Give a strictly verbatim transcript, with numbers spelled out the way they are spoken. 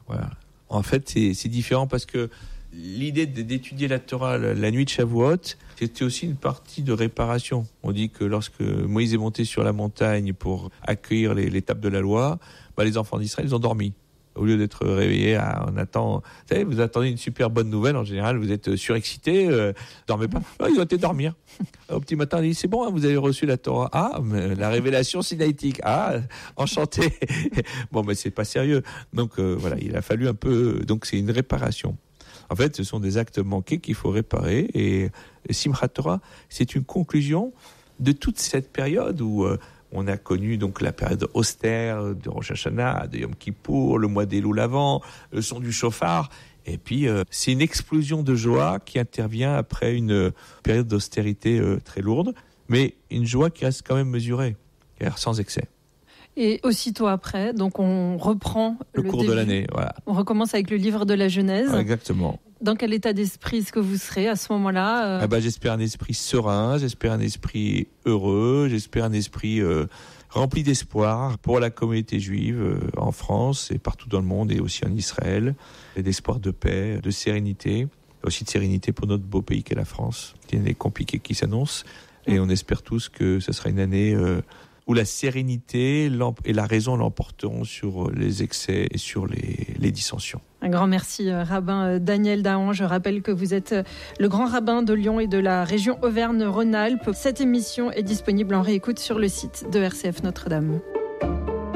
Voilà. En fait, c'est, c'est différent parce que l'idée d'étudier la Torah la nuit de Shavuot, c'était aussi une partie de réparation. On dit que lorsque Moïse est monté sur la montagne pour accueillir les, l'étape de la loi, bah, les enfants d'Israël, ils ont dormi. Au lieu d'être réveillés, à, on attend, vous savez, vous attendez une super bonne nouvelle, en général, vous êtes surexcité, euh, dormez pas. Ah, ils ont été dormir. Au petit matin, on dit, c'est bon, hein, vous avez reçu la Torah. Ah, mais la révélation sinaïtique. Ah, enchanté. Bon, mais c'est pas sérieux. Donc, euh, voilà, il a fallu un peu, donc c'est une réparation. En fait, ce sont des actes manqués qu'il faut réparer. Et Simchat Torah, c'est une conclusion de toute cette période où euh, on a connu donc la période austère de Rosh Hashanah, de Yom Kippour, le mois d'Elul avant, le son du chauffard. Et puis, euh, c'est une explosion de joie qui intervient après une période d'austérité euh, très lourde, mais une joie qui reste quand même mesurée, sans excès. Et aussitôt après, donc on reprend le, le cours début. de l'année. Voilà. On recommence avec le livre de la Genèse. Ah, exactement. Dans quel état d'esprit est-ce que vous serez à ce moment-là euh... ah bah, j'espère un esprit serein, j'espère un esprit heureux, j'espère un esprit euh, rempli d'espoir pour la communauté juive euh, en France et partout dans le monde et aussi en Israël, et d'espoir de paix, de sérénité, aussi de sérénité pour notre beau pays qu'est la France. C'est une année compliquée qui s'annonce et on espère tous que ce sera une année euh, où la sérénité et la raison l'emporteront sur les excès et sur les, les dissensions. Un grand merci, rabbin Daniel Dahan. Je rappelle que vous êtes le grand rabbin de Lyon et de la région Auvergne-Rhône-Alpes. Cette émission est disponible en réécoute sur le site de R C F Notre-Dame.